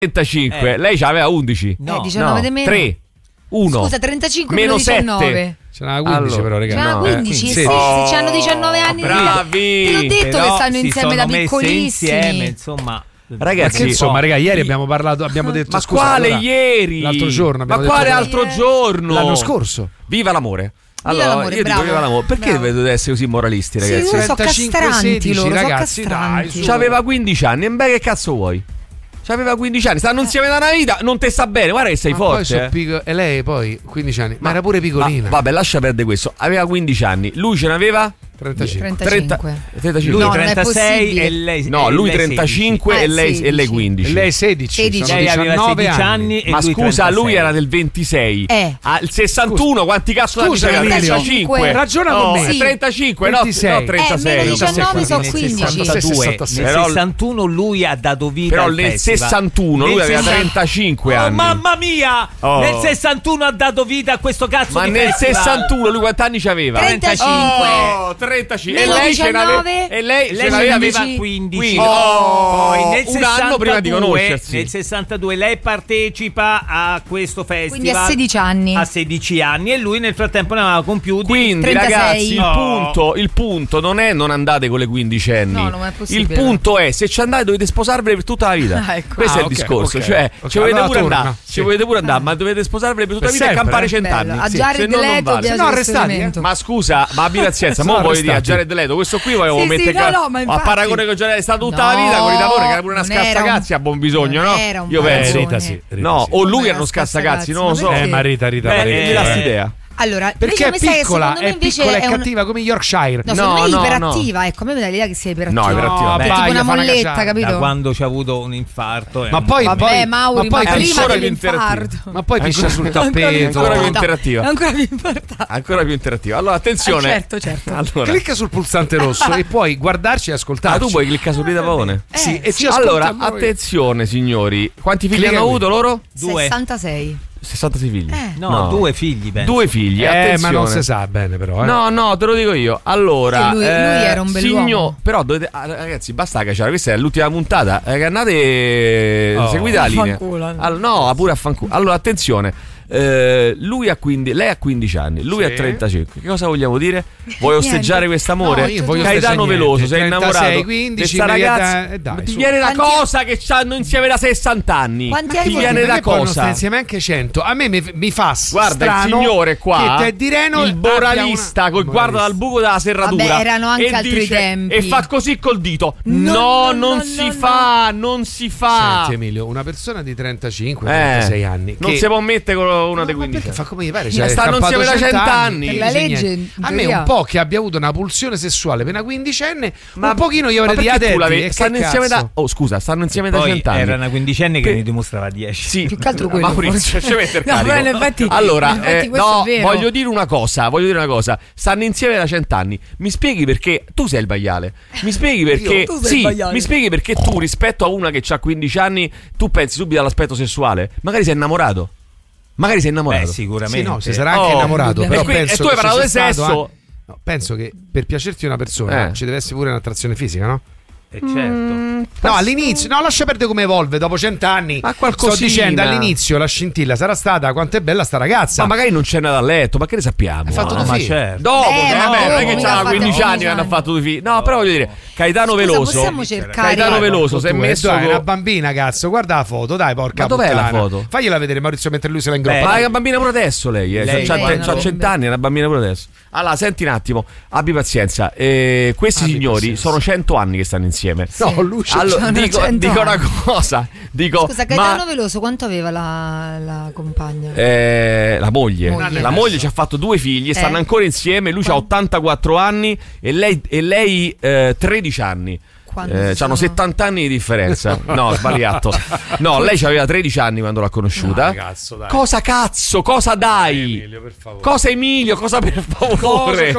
35, lei ce l'aveva 11. No, 19 di meno. 3, 1. Scusa, 35 meno 19. 7. Ce n'ha 15 allora, però, ragazzi. Ce n'ha 15, sì, se hanno 19 anni. Bravi. Te l'ho detto che stanno insieme da piccolissimi. Insieme, insomma. Ragazzi, insomma, ieri abbiamo parlato, abbiamo detto ma scusa, quale allora, ieri? L'altro giorno ma quale altro giorno? L'anno scorso. Viva l'amore. Viva l'amore, io dico viva l'amore. Perché dovete essere così moralisti, ragazzi? Sì, sono castranti loro, ragazzi, dai. C'aveva 15 anni, e beh, che cazzo vuoi? C'aveva 15 anni, stanno insieme da una vita, non te sta bene, guarda che sei forte. E lei poi 15 anni, ma era pure piccolina. Vabbè, lascia perdere questo. Aveva 15 anni, lui ce n'aveva 35. Lui 36 e lei. No, lui 35 e lei 15. E lei 16. Lei aveva 16 anni. Ma lui scusa, 36. lui era del 26. Il 61, quanti cazzo scusa, da 35. Ragiona con me. 35, 26. no, 36. Meno 19 sono 15. Nel 61 lui ha dato vita però al nel festival. 61 lui aveva 35 anni. Mamma mia! Nel 61 ha dato vita a questo cazzo ma di nel festival. 61 lui quanti anni c'aveva? 35. Oh, 35. E lei ce n'aveva 15. Poi nel un anno prima di conoscersi. Nel 62 lei partecipa a questo festival. Quindi a 16 anni. A 16 anni e lui nel frattempo ne aveva compiuti. Quindi 36. ragazzi, il punto non è non andate con le quindicenni. No, non è possibile. Il punto è se ci andate dovete sposarveli per tutta la vita. Ecco. Questo è il discorso. Cioè, ci volete pure andare. Ci volete pure andare, ma dovete sposarveli per tutta la vita e campare 100 anni. A Jared Leto no, arrestati. Ma scusa, ma abbi pazienza, mo voglio dire a Jared Leto, questo qui volevo mettere a paragone con Jared, è stato tutta la vita con i lavori che era pure una scassacazzi a buon bisogno, no? Io penso. Rita sì. No, o lui era uno scassacazzi, non lo so. Ma Rita. Mi dà st'idea. Allora, perché è piccola, è piccola e cattiva come Yorkshire. No, secondo me è iperattiva. Ecco, a me mi dà l'idea che sia iperattiva. No, iperattiva. È tipo una molletta, capito? Da quando ci ha avuto un infarto. Ma poi Mauri, ma prima dell'infarto. Ma poi piscia sul tappeto. Ancora più interattiva. Ancora più importante. Ancora più interattiva. Allora, attenzione. Certo. Allora. Clicca sul pulsante rosso e puoi guardarci e ascoltarci. Tu puoi cliccare su Rita Pavone? Sì, e ci allora, attenzione signori. Quanti figli hanno avuto loro? 2. 66. 66 figli. No, 2 figli, penso. 2 figli, attenzione. Ma non si sa bene però. No, te lo dico io. Allora, lui era un bell'uomo. Però dovete, ragazzi, basta cacciare. Questa è l'ultima puntata. Che andate, seguite la linea. No, pure a fanculo. Allora, attenzione. Lei ha 15 anni, lui ha 35. Che cosa vogliamo dire? Vuoi osteggiare quest'amore? Io voglio Caetano Veloso, sei 36, innamorato 15, di questa ragazza? Ti viene da cosa che stanno insieme da 60 anni? Quanti anni ti viene da cosa? Stanno insieme anche 100. A me mi fa guarda strano il signore qua, che Ted Reno il moralista, guarda dal buco della serratura. Vabbè, erano anche altri dice, tempi. E fa così col dito. Non si fa. Senti Emilio, una persona di 35-36 anni non si può mettere con una dei 15. Fa come gli pare, stanno insieme da 100 anni. Per la legge. A me un po' che abbia avuto una pulsione sessuale per una quindicenne, un pochino io avrei detto stanno insieme da stanno insieme da 100 anni. Era una quindicenne che ne dimostrava 10. Sì, più che altro quello. Maurizio, allora, voglio dire una cosa. Stanno insieme da 100 anni. Mi spieghi perché tu sei il maiale? Mi spieghi perché mi spieghi perché tu rispetto a una che ha 15 anni tu pensi subito all'aspetto sessuale? Magari sei innamorato. Sicuramente. Sì, no, si sarà anche innamorato. Però penso e tu hai parlato di sesso. No, penso che per piacerti una persona ci deve essere pure un'attrazione fisica, no? Certo. No, all'inizio, lascia perdere come evolve dopo 100 anni. Ma qualcosina. Sto dicendo, all'inizio la scintilla sarà stata quanto è bella sta ragazza. Ma magari non c'è nata a letto, ma che ne sappiamo? Ha fatto 2 figli. Certo. Dopo, non è che mica c'ha 15 anni che hanno fatto 2 figli. No, però voglio dire, Caetano Veloso. Possiamo cercare. Caetano Veloso si è messo dai, una bambina, cazzo, guarda la foto, dai, porca puttana. Ma dov'è la foto? Fagliela vedere, Maurizio, mentre lui se la ingroppa. Ma è una bambina pure adesso lei, c'ha 100 anni, è una bambina pure adesso. Allora, senti un attimo, abbi pazienza. Questi signori sono 100 anni che stanno insieme. No, lui allora, dico una cosa. Scusa, Caetano Veloso quanto aveva la compagna? La moglie. La moglie ci ha fatto 2 figli, stanno ancora insieme. Lui ha 84 anni e lei 13 anni. C'hanno 70 anni di differenza. No, sbagliato. No, lei aveva 13 anni quando l'ha conosciuta. No, cazzo, dai. Cosa dai? Emilio, per favore. Cosa Emilio? Cosa per favore?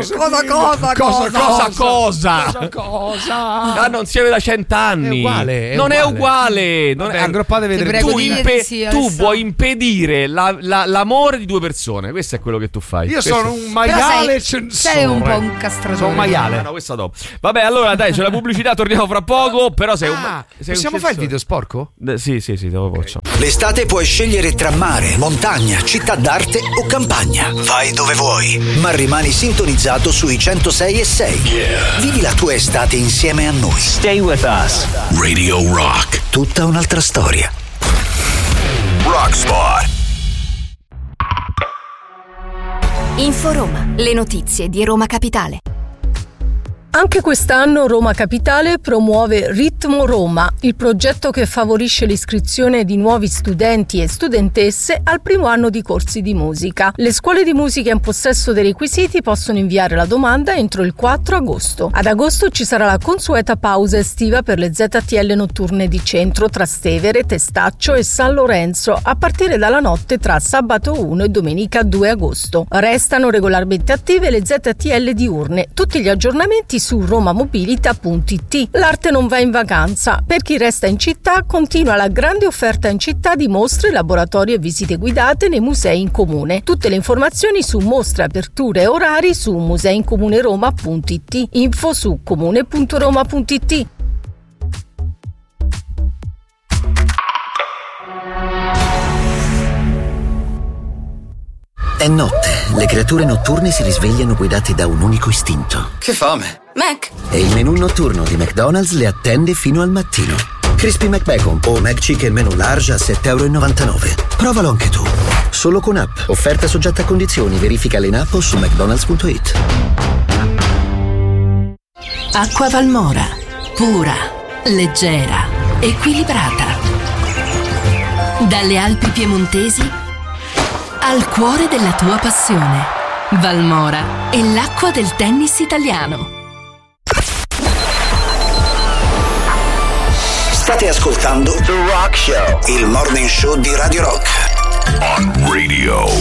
Cosa? Hanno insieme da 100 anni. Non è uguale. Aggruppate vedere. Tu vuoi impedire l'amore di 2 persone. Questo è quello che tu fai. Io sono un maiale sei un po' un castratore. Sono un maiale. No, questo dopo. Vabbè, allora dai, c'è la pubblicità, torniamo torniamo fra poco, però possiamo fare il video sporco? Sì, dopo facciamo. L'estate puoi scegliere tra mare, montagna, città d'arte o campagna. Vai dove vuoi, ma rimani sintonizzato sui 106.6. Vivi la tua estate insieme a noi. Stay with us. Radio Rock. Tutta un'altra storia. Rockspot. Info Roma, le notizie di Roma Capitale. Anche quest'anno Roma Capitale promuove Ritmo Roma, il progetto che favorisce l'iscrizione di nuovi studenti e studentesse al primo anno di corsi di musica. Le scuole di musica in possesso dei requisiti possono inviare la domanda entro il 4 agosto. Ad agosto ci sarà la consueta pausa estiva per le ZTL notturne di centro, Trastevere, Testaccio e San Lorenzo, a partire dalla notte tra sabato 1 e domenica 2 agosto. Restano regolarmente attive le ZTL diurne. Tutti gli aggiornamenti su romamobilita.it. L'arte non va in vacanza. Per chi resta in città continua la grande offerta in città di mostre, laboratori e visite guidate nei musei in comune. Tutte le informazioni su mostre, aperture e orari su museincomuneroma.it. Info su comune.roma.it. È notte, le creature notturne si risvegliano guidate da un unico istinto. Che fame! Mac! E il menù notturno di McDonald's le attende fino al mattino. Crispy McBacon o McChicken menù large a €7,99. Provalo anche tu. Solo con app. Offerta soggetta a condizioni. Verificale in app o su mcdonalds.it. Acqua Valmora. Pura, leggera, equilibrata. Dalle Alpi piemontesi al cuore della tua passione. Valmora è l'acqua del tennis italiano. State ascoltando The Rock Show, il morning show di Radio Rock.